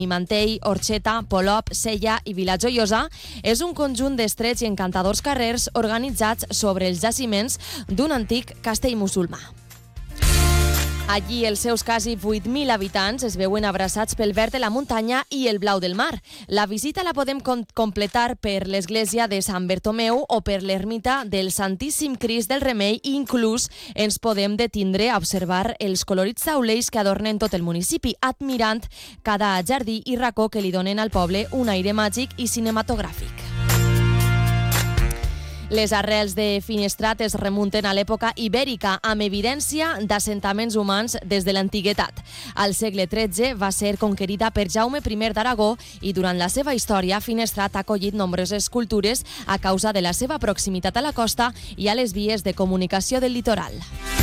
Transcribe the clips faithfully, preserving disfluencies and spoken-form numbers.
Mantell, Orxeta, Polop, Sella i Vilajoiosa és un conjunt d'estrets i encantadors carrers organitzats sobre els jaciments d'un antic castell musulmà. Allí els seus quasi vuit mil habitants es veuen abraçats pel verd de la muntanya i el blau del mar. La visita la podem com- completar per l'església de Sant Bertomeu o per l'ermita del Santíssim Crist del Remei i inclús ens podem detindre a observar els colorits taulells que adornen tot el municipi, admirant cada jardí i racó que li donen al poble un aire màgic i cinematogràfic. Les arrels de Finestrat es remunten a l'època ibèrica, amb evidència d'assentaments humans des de l'antiguitat. Al segle tretze va ser conquerida per Jaume primer d'Aragó i durant la seva història Finestrat ha acollit nombroses cultures a causa de la seva proximitat a la costa i a les vies de comunicació del litoral.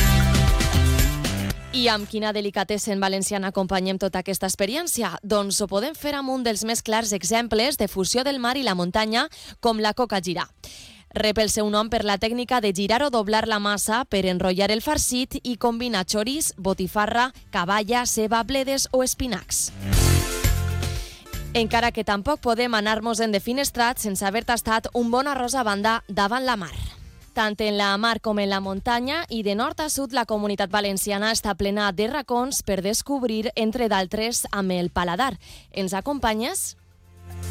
I amb quina delicatessen valenciana acompanyem tota aquesta experiència? Doncs ho podem fer amb un dels més clars exemples de fusió del mar i la muntanya, com la coca girà. Rep el seu nom per la tècnica de girar o doblar la massa per enrotllar el farcit i combinar xoriç, botifarra, caballa, ceba, bledes o espinacs. Encara que tampoc podem anar-nos-en de Finestrat sense haver tastat un bon arròs a banda davant la mar. Tant en la mar com en la muntanya i de nord a sud la comunitat valenciana està plena de racons per descobrir, entre d'altres, amb el paladar. Ens acompanyes?